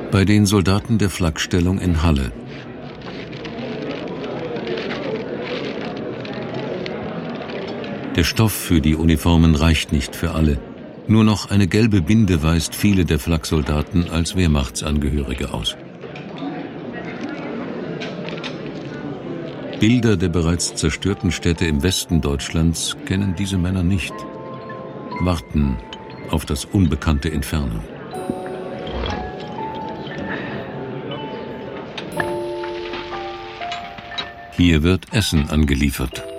Bei den Soldaten der Flakstellung in Halle. Der Stoff für die Uniformen reicht nicht für alle. Nur noch eine gelbe Binde weist viele der Flaksoldaten als Wehrmachtsangehörige aus. Bilder der bereits zerstörten Städte im Westen Deutschlands kennen diese Männer nicht. Warten auf das unbekannte Inferno. Hier wird Essen angeliefert.